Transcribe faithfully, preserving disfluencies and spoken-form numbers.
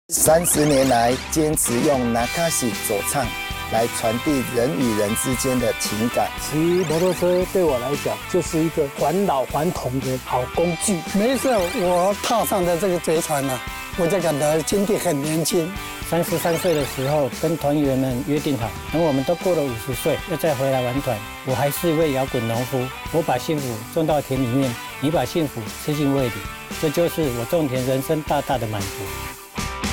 三十年来，坚持用那卡西走唱来传递人与人之间的情感。 骑摩托车对我来讲，就是一个还老还童的好工具。 每一次我踏上的这个贼船呢、啊，我就感到今天很年轻。 三十三岁的时候，跟团员们约定好，等我们都过了五十岁，要再回来玩团。我还是一位摇滚农夫，我把幸福种到田里面，你把幸福吃进胃里，这就是我种田人生大大的满足。